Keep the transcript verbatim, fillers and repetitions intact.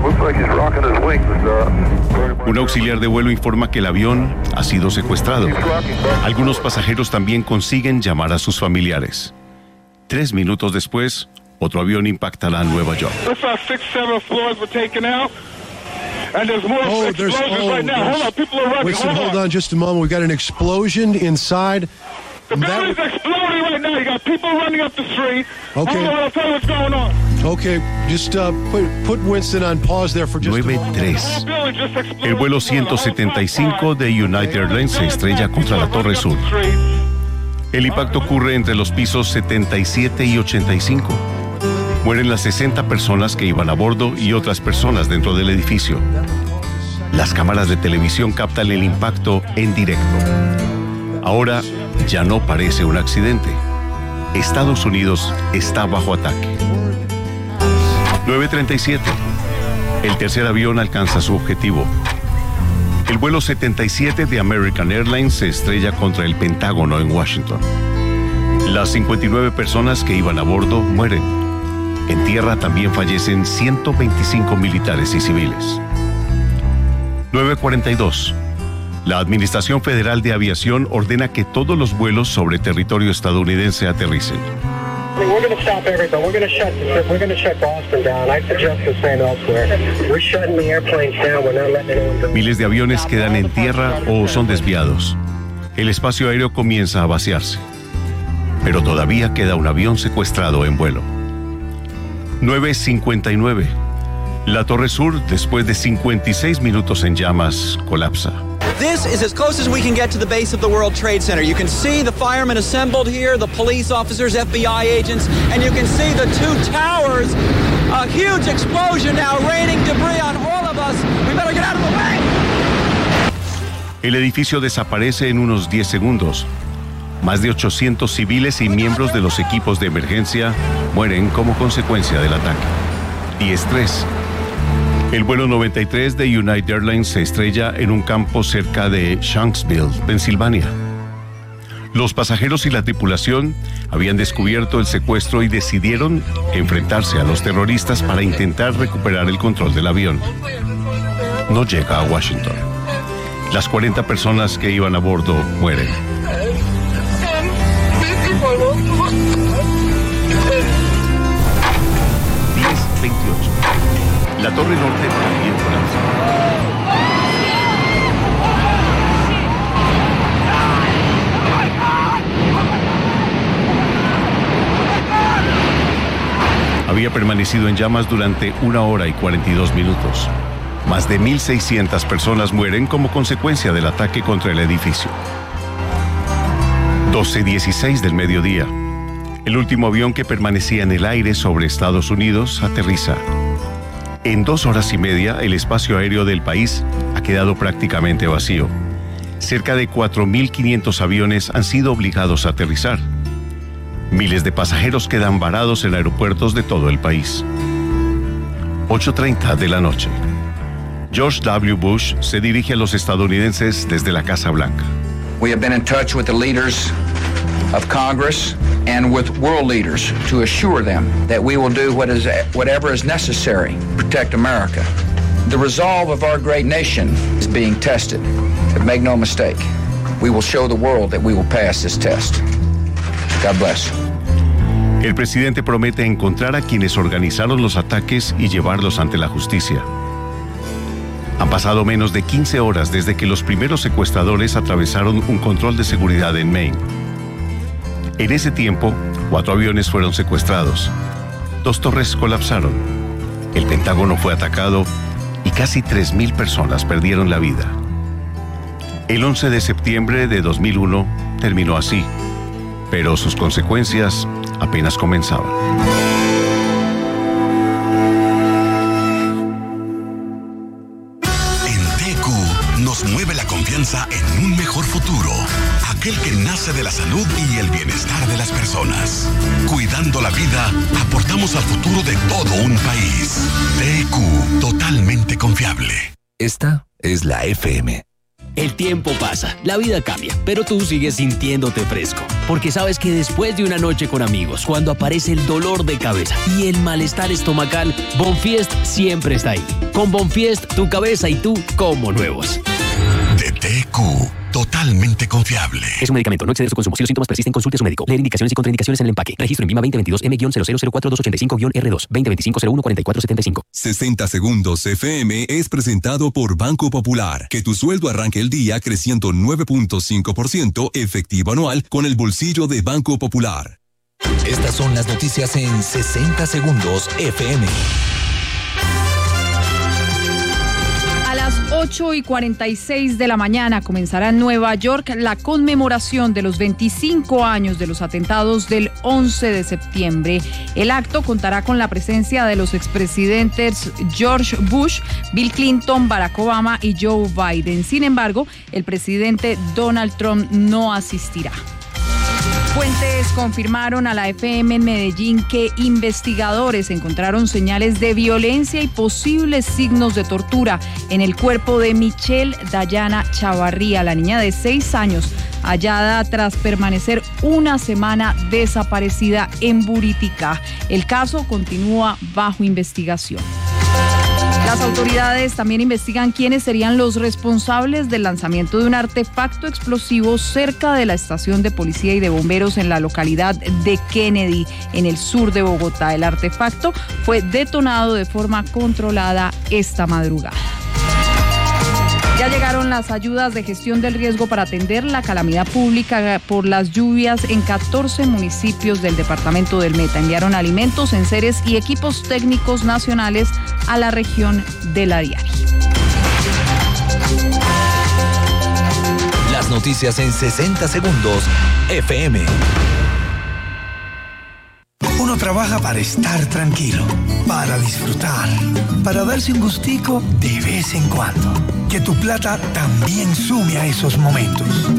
Un auxiliar de vuelo informa que el avión ha sido secuestrado. Algunos pasajeros también consiguen llamar a sus familiares. Tres minutos después, otro avión impactará en Nueva York. And there's more oh, explosions oh, right now. Hold on, people are running. Winston, hold, hold on just a moment. We've got an explosion inside. The building's that... exploding right now. You got people running up the street. Okay. Hold on, I'll tell you what's going on. Okay, just uh, put, put Winston on pause there for just a moment. nueve tres. El vuelo ciento setenta y cinco de United Airlines se estrella contra la Torre Sur. El impacto ocurre entre los pisos setenta y siete y ochenta y cinco. Mueren las sesenta personas que iban a bordo y otras personas dentro del edificio. Las cámaras de televisión captan el impacto en directo. Ahora ya no parece un accidente. Estados Unidos está bajo ataque. nueve treinta y siete. El tercer avión alcanza su objetivo. El vuelo setenta y siete de American Airlines se estrella contra el Pentágono en Washington. Las cincuenta y nueve personas que iban a bordo mueren. En tierra también fallecen ciento veinticinco militares y civiles. nueve cuarenta y dos. La Administración Federal de Aviación ordena que todos los vuelos sobre territorio estadounidense aterricen. Miles de aviones quedan en tierra o son desviados. El espacio aéreo comienza a vaciarse. Pero todavía queda un avión secuestrado en vuelo. nueve cincuenta y nueve. La Torre Sur, después de cincuenta y seis minutos en llamas, colapsa. This is as close as we can get to the base of the World Trade Center. You can see the firemen assembled here, the police officers, F B I agents, and you can see the two towers. A huge explosion now raining debris on all of us. We better get out of the way. El edificio desaparece en unos diez segundos. Más de ochocientos civiles y miembros de los equipos de emergencia mueren como consecuencia del ataque. diez tres. El vuelo noventa y tres de United Airlines se estrella en un campo cerca de Shanksville, Pensilvania. Los pasajeros y la tripulación habían descubierto el secuestro y decidieron enfrentarse a los terroristas para intentar recuperar el control del avión. No llega a Washington. Las cuarenta personas que iban a bordo mueren. diez veintiocho. La Torre Norte también colapsa. Había permanecido en llamas durante una hora y cuarenta y dos minutos. Más de mil seiscientas personas mueren como consecuencia del ataque contra el edificio. doce dieciséis del mediodía. El último avión que permanecía en el aire sobre Estados Unidos aterriza. En dos horas y media, el espacio aéreo del país ha quedado prácticamente vacío. Cerca de cuatro mil quinientos aviones han sido obligados a aterrizar. Miles de pasajeros quedan varados en aeropuertos de todo el país. ocho treinta de la noche. George W. Bush se dirige a los estadounidenses desde la Casa Blanca. We have been in touch with the leaders of Congress and with world leaders to assure them that we will do what is, whatever is necessary to protect America. The resolve of our great nation is being tested. But make no mistake, we will show the world that we will pass this test. God bless. El presidente promete encontrar a quienes organizaron los ataques y llevarlos ante la justicia. Han pasado menos de quince horas desde que los primeros secuestradores atravesaron un control de seguridad en Maine. En ese tiempo, cuatro aviones fueron secuestrados. Dos torres colapsaron. El Pentágono fue atacado y casi tres mil personas perdieron la vida. El once de septiembre de dos mil uno terminó así, pero sus consecuencias apenas comenzaban. Nos mueve la confianza en un mejor futuro, aquel que nace de la salud y el bienestar de las personas. Cuidando la vida, aportamos al futuro de todo un país. T E Q, totalmente confiable. Esta es la F M. El tiempo pasa, la vida cambia, pero tú sigues sintiéndote fresco. Porque sabes que después de una noche con amigos, cuando aparece el dolor de cabeza y el malestar estomacal, Bonfiest siempre está ahí. Con Bonfiest, tu cabeza y tú como nuevos. D T Q, totalmente confiable. Es un medicamento, no exceder su consumo. Si los síntomas persisten, consulte a su médico. Leer indicaciones y contraindicaciones en el empaque. Registro en Vima veinte veintidós M cero cero cero cuatro dos ocho cinco R dos veinte veinticinco cero uno cuarenta y cuatro setenta y cinco. sesenta Segundos F M es presentado por Banco Popular. Que tu sueldo arranque el día creciendo nueve punto cinco por ciento efectivo anual con el bolsillo de Banco Popular. Estas son las noticias en sesenta Segundos F M. A las ocho y cuarenta y seis de la mañana comenzará en Nueva York la conmemoración de los veinticinco años de los atentados del once de septiembre. El acto contará con la presencia de los expresidentes George Bush, Bill Clinton, Barack Obama y Joe Biden. Sin embargo, el presidente Donald Trump no asistirá. Fuentes confirmaron a la F M en Medellín que investigadores encontraron señales de violencia y posibles signos de tortura en el cuerpo de Michelle Dayana Chavarría, la niña de seis años, hallada tras permanecer una semana desaparecida en Buriticá. El caso continúa bajo investigación. Las autoridades también investigan quiénes serían los responsables del lanzamiento de un artefacto explosivo cerca de la estación de policía y de bomberos en la localidad de Kennedy, en el sur de Bogotá. El artefacto fue detonado de forma controlada esta madrugada. Ya llegaron las ayudas de gestión del riesgo para atender la calamidad pública por las lluvias en catorce municipios del departamento del Meta. Enviaron alimentos, enseres y equipos técnicos nacionales a la región del Ariari. Las noticias en sesenta Segundos F M. Uno trabaja para estar tranquilo, para disfrutar, para darse un gustico de vez en cuando. Que tu plata también sume a esos momentos.